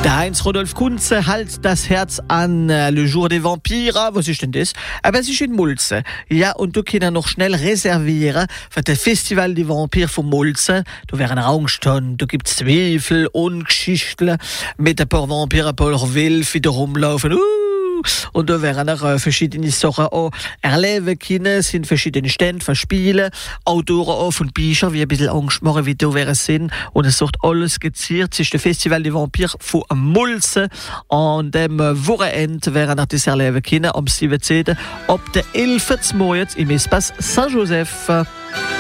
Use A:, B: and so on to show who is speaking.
A: Der Heinz Rodolf Kunze hält das Herz an Le Jour des Vampires. Was ist denn das? Aber es ist in Mulzen. Ja, und du kannst noch schnell reservieren für das Festival des Vampires von Mulzen. Da wären Raumstunden, da gibt's Zweifel und Geschichten mit ein paar Vampire, ein paar Wölfe, die rumlaufen. Und da werden auch verschiedene Sachen auch erleben können, sind verschiedene Stände, Verspiele, Autoren auch von Büchern, wie ein bisschen Angst machen, wie da wäre es sind. Und es wird alles geziert. Es ist das Festival des Vampires von Mulzen. An dem Wochenende werden auch das erleben können, am 17. ab der 11. März im Espace Saint-Joseph.